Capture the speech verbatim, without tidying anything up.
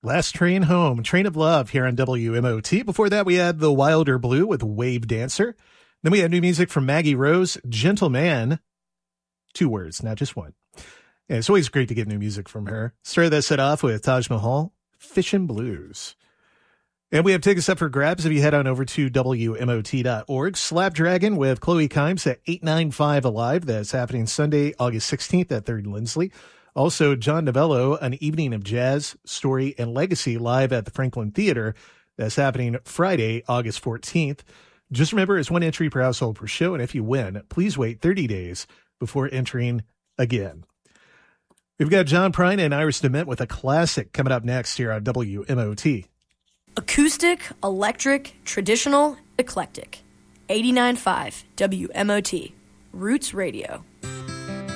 Last Train Home, Train of Love here on W M O T. Before that, we had The Wilder Blue with Wave Dancer. Then we had new music from Maggie Rose, Gentleman. Two words, not just one. And it's always great to get new music from her. Started that set off with Taj Mahal, Fishin' Blues. And we have tickets up for grabs if you head on over to W M O T dot org. Slapdragon with Chloe Kimes at eight ninety-five Alive. That's happening Sunday, August sixteenth at third and Lindsley. Also, John Novello, An Evening of Jazz, Story, and Legacy live at the Franklin Theater. That's happening Friday, August fourteenth. Just remember, it's one entry per household per show, and if you win, please wait thirty days before entering again. We've got John Prine and Iris DeMent with a classic coming up next here on W M O T. Acoustic, electric, traditional, eclectic. eighty-nine point five W M O T, Roots Radio.